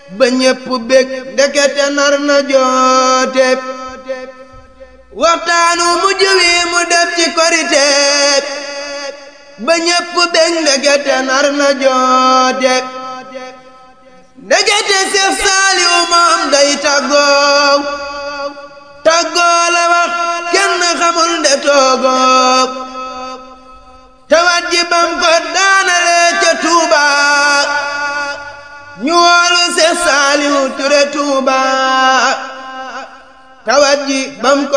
ba ñépp bég ndekete nar na joote waxtaanu mujj wi mu def ci korite ba ñépp bég ndekete nar na joote ndekete Seex Saaliw moom day tàggoo tàggoo la wax kenn xamul nde toogoo tawat ji bam ko daanale ca Tuuba ñu woolu Seex Saaliw Ture Tuuba tawat ji bam ko